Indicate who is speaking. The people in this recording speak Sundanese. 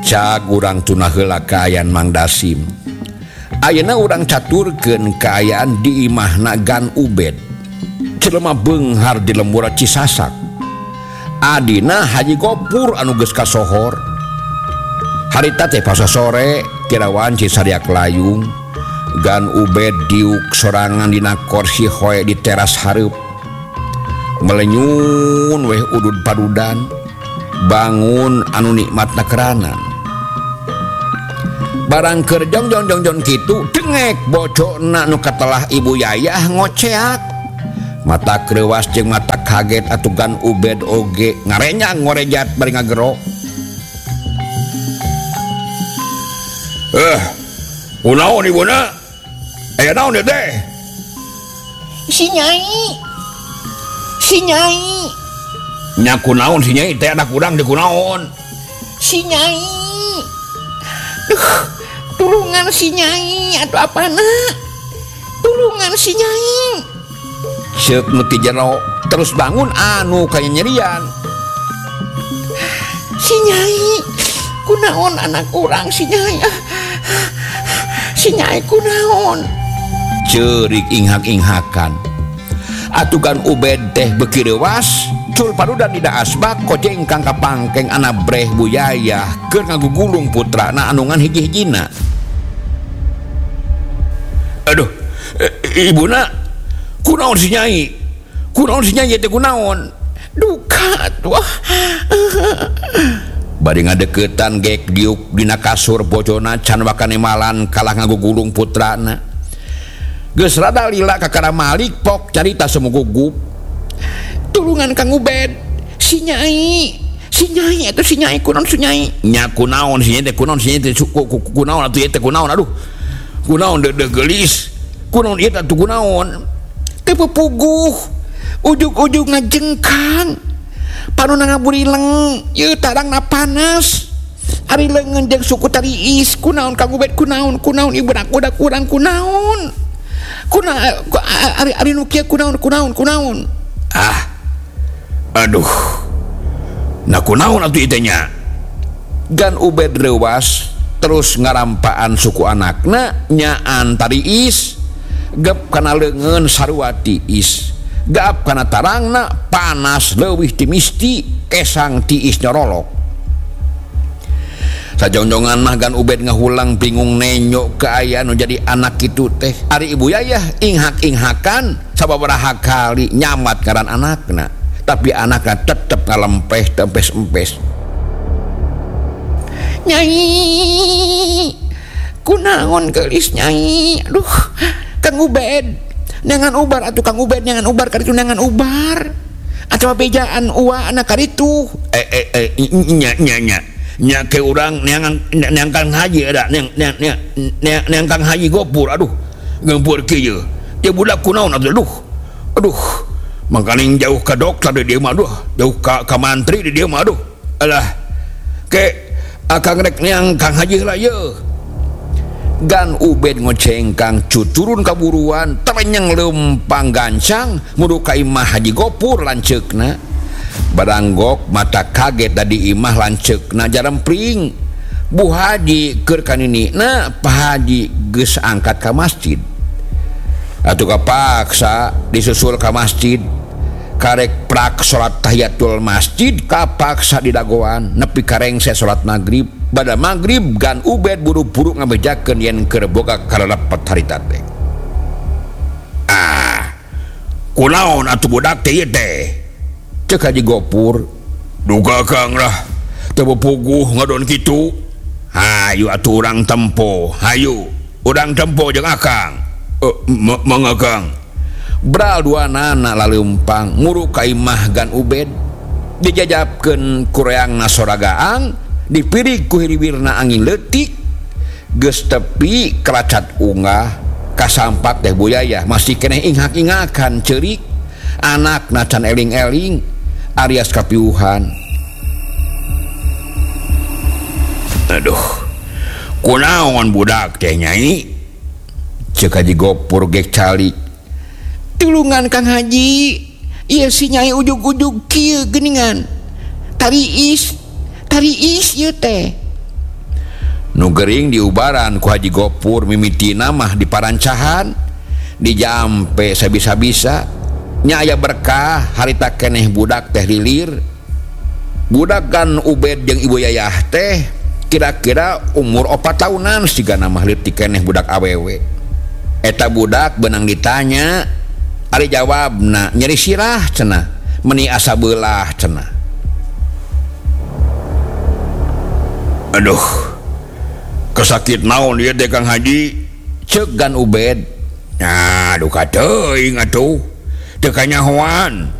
Speaker 1: ca urang tunah heula kaayaan Mang Dasim. Ayeuna urang caturkeun kaayaan di imahna Gan Ubed. Jelema beunghar di lembur Cisasak. Adina Haji Gopur anu geus kasohor. Harita teh pas sore kirawan Cisariak layung. Gan Ubed diuk sorangan dina kursi hoe di teras hareup. Melenyun weh udud padudan. Bangun anu nikmatna keranan. Barang keur jong kitu dengek bocona nu katelah ibu yayah ngoceak. Mata kreuwas jeung mata kaget atuh Gan Ubed oge ngarenyang ngorejat bari ngagero. Kunaon ibuna? Aya naon ieu teh?
Speaker 2: Si Nyai.
Speaker 1: Nya kunaon si Nyai teh anak urang di kunaon?
Speaker 2: Si Nyai. Tulungan si Nyai atuh apana? Tulungan si Nyai.
Speaker 1: Ceuk nu ti jero terus bangun anu kaya nyerian.
Speaker 2: Si Nyai. Kunaon anak urang si Nyai? Si Nyai kunaon?
Speaker 1: Ceurik inghak-inghakan. Atuh Gan Ubed teh beuki leuwas. Cul parudan dida asbak koceng kang kapangkeng anak breh buyayah keur ngagugulung putrana anu ngan hiji-hijina. Aduh, ibuna kunaon si Nyai? Kunaon si Nyai teh kunaon?
Speaker 2: Duka tuh.
Speaker 1: Bari ngadeuketan gek diuk dina kasur bojona can wakane malan kalah ngagugulung putrana. Geus rada lila kakara Malik pok carita semugugup.
Speaker 2: Tulungan Kang Ubed, si Nyai atuh si Nyai kunaon si Nyai?
Speaker 1: Nya kunaon si Nyai teh kunaon si Nyai teh kunaon atuh ieu teh kunaon aduh. Kunaon deug gelis. Kunaon ieu atuh kunaon?
Speaker 2: Teu pupuguh. Ujug-ujug ngajengkang. Panonna ngaburileng, ieu tarangna panas. Ari leungeun jeung suku tariis, kunaon Kang Ubed kunaon ibunak budak urang kunaon? Ari nu kieu kunaon?
Speaker 1: Aduh. Nah kunaon atuh ieu teh nya? Gan Ubed leuwas terus ngarampaan suku anakna nyaan tariis. Gep kana leungeun sarua tiis. Gap kana tarangna panas leuwih ti misti kesang tiis nyorolok. Sajongjongan mah Gan Ubed ngahulang bingung nenyo keayaan nu jadi anak kitu teh. Ari ibu yayah inghak-inghakan sababaraha kali nyamat ngaran anakna, tapi anakna tetep ngalempeh tempes-empes.
Speaker 2: Nyai, kunaon geulis Nyai? Aduh, Kang Ubed, neangan ubar atuh Kang Ubed, neangan ubar kaditu neangan ubar. Atawa bejaan uwa anak kaditu.
Speaker 1: Nya ke urang neang Kang Haji ada neang Kang Haji Gopur aduh ngempur kieu ya budak kunaon aduh mangkaning jauh ka dokter di dieu mah aduh jauh ka mantri di dieu mah aduh alah ke akang rek neang Kang Haji heula yeuh. Gan Ubed ngoceng kang cuturun kaburuan terenyang leumpang gancang mudu ka imah Haji Gopur lanceukna. Baranggok mata kaget tadi imah lanceukna jarempring. Bu Haji keur kaninina Pak Haji geus angkat ka masjid. Atuh kapaksa disusul ka masjid. Karek prak salat tahiyatul masjid kapaksa didagoan nepi karengse salat magrib. Bada magrib Gan Ubed buru-buru ngabejakeun yen keur boga karelepet harita teh. Kunaon atuh budak teh ieu teh? Cek Haji Gopur. Duga Kang lah teu puguh ngadon kitu. Hayu atuh urang tempo, hayu urang tempo jeung akang. Mangga Kang. Bral duanana laleumpang muru ka imah Gan Ubed. Dijajabkeun ku reangna soragaang, dipirig ku hiriwirna angin leutik. Geus tepi keracat unggah kasampak teh buyayah masih keneh inghak-inghakan ceurik. Anakna can eling-eling Arias kapiuhan. Aduh, kunaon budak teh Nyai? Ceuk Haji Gopur gek calik.
Speaker 2: Tulungan Kang Haji, ieu si Nyai ujug-ujug kieu geuningan. Tariis ieu teh.
Speaker 1: nugering diubaran ku Haji Gopur mimiti namah di parancahan dijampe sabisa-bisa nya aya berkah harita keneh budak teh lilir budak kan Ubed jeung ibu yayah teh kira-kira umur 4 tahunan siga namah leutik keneh budak awewe eta budak benang ditanya ari jawabna nyeri sirah cenah meni asa beulah cenah. Aduh kesakit naon ieu teh Kang Haji ceuk Gan Ubed. Nah duka teuing atuh teu kanyahoan